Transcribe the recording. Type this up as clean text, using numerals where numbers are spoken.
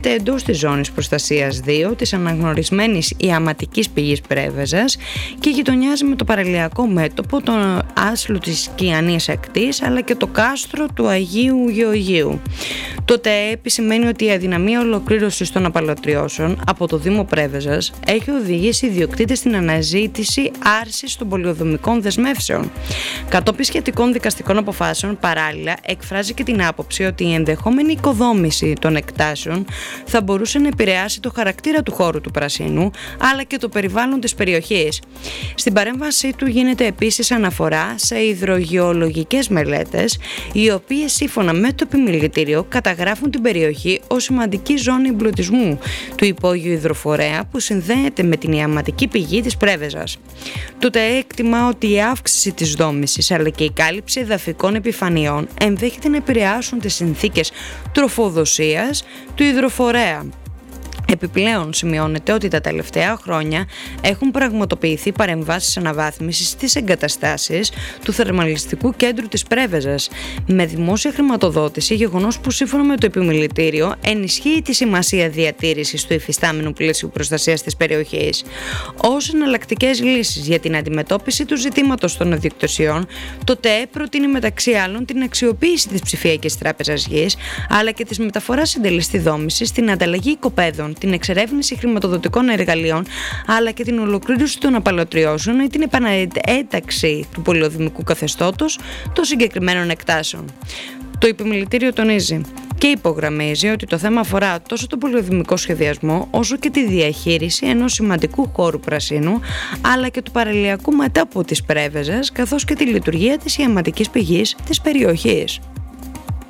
εντός της ζώνης προστασίας 2 της αναγνωρισμένης ιαματικής πηγής Πρέβεζας και γειτονιάζει με το παραλιακό μέτωπο, τον άσλο της Κιανής Ακτής αλλά και το κάστρο του Αγίου Γεωργίου. Το ΤΕΕ επισημαίνει ότι η αδυναμία ολοκλήρωσης των απαλωτριώσεων από το Δήμο Πρέβεζας έχει οδηγήσει ιδιοκτήτες στην αναζήτηση άρσης των πολεοδομικών δεσμεύσεων. Κατόπιν σχετικών δικαστικών αποφάσεων, παράλληλα εκφράζει και την άποψη ότι η ενδεχόμενη οικοδόμηση των εκτάσεων θα μπορούσε να επηρεάσει το χαρακτήρα του χώρου του πρασίνου αλλά και το περιβάλλον της περιοχής. Στην παρέμβασή του γίνεται επίσης αναφορά σε υδρογεολογικές μελέτες, οι οποίες σύμφωνα με το επιμελητήριο καταγράφουν την περιοχή ως σημαντική ζώνη εμπλουτισμού του υπόγειου υδροφορέα που συνδέεται με την ιαματική πηγή της Πρέβεζας. Το ΤΕΕ εκτιμά ότι η αύξηση της δόμησης αλλά και η κάλυψη εδαφικών επιφανειών ενδέχεται να επηρεάσουν τις συνθήκες τροφοδοσίας του υδροφορέα. Επιπλέον, σημειώνεται ότι τα τελευταία χρόνια έχουν πραγματοποιηθεί παρεμβάσεις αναβάθμισης στις εγκαταστάσεις του θερμαλιστικού κέντρου της Πρέβεζας με δημόσια χρηματοδότηση, γεγονός που σύμφωνα με το επιμελητήριο ενισχύει τη σημασία διατήρησης του υφιστάμενου πλαίσιου προστασίας της περιοχής. Ως εναλλακτικές λύσεις για την αντιμετώπιση του ζητήματος των ιδιοκτησιών, το ΤΕΕ προτείνει μεταξύ άλλων την αξιοποίηση της ψηφιακής τράπεζας γης αλλά και της μεταφοράς συντελεστή δόμησης, την ανταλλαγή οικοπαίδων, την εξερεύνηση χρηματοδοτικών εργαλείων αλλά και την ολοκλήρωση των απαλωτριώσεων ή την επαναένταξη του πολεοδομικού καθεστώτος των συγκεκριμένων εκτάσεων. Το επιμελητήριο τονίζει και υπογραμμίζει ότι το θέμα αφορά τόσο τον πολεοδομικό σχεδιασμό όσο και τη διαχείριση ενός σημαντικού χώρου πρασίνου αλλά και του παραλιακού μετώπου της Πρέβεζας καθώς και τη λειτουργία της ιαματικής πηγής της περιοχής.